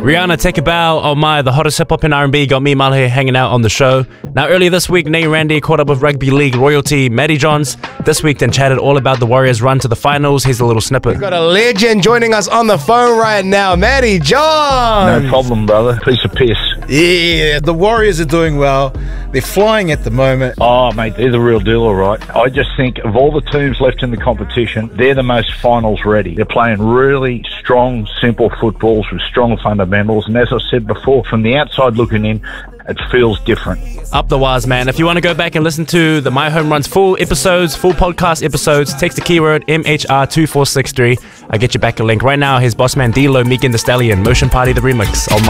Rihanna, Take a Bow, Oh My, the hottest hip-hop and R&B got me Mal here hanging out on the show. Now, earlier this week, Nate Randy caught up with rugby league royalty Matty Johns. This week, then chatted all about the Warriors' run to the finals. Here's a little snippet. We've got a legend joining us on the phone right now, Matty Johns. No problem, brother. Piece of piss. Yeah, the Warriors are doing well. They're flying at the moment. Oh, mate, they're the real deal, all right. I just think of all the teams left in the competition, they're the most finals ready. They're playing really strong, simple footballs with strong fundamentals. And as I said before, from the outside looking in, it feels different. Up the waz, man. If you want to go back and listen to the My Home Runs full episodes, full podcast episodes, text the keyword MHR2463. I'll get you back a link. Right now, here's Bossman D-Lo, Megan Thee Stallion, Motion Party, the remix. Oh my.